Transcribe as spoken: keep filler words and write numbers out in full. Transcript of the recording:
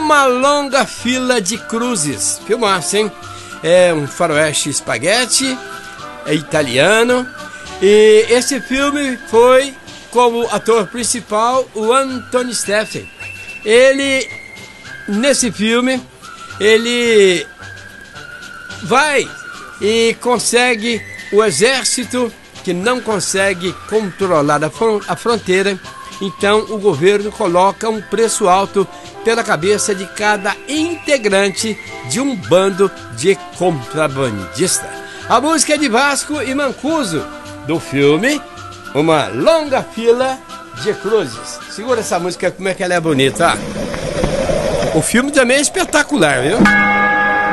Uma Longa Fila de Cruzes. Filmaço, hein? É um faroeste espaguete, é italiano. E esse filme foi como ator principal o Anthony Stephen. Ele, nesse filme, ele vai e consegue o exército que não consegue controlar a, fron- a fronteira. Então o governo coloca um preço alto pela cabeça de cada integrante de um bando de contrabandistas. A música é de Vasco e Mancuso, do filme Uma Longa Fila de Cruzes. Segura essa música, como é que ela é bonita. O filme também é espetacular, viu?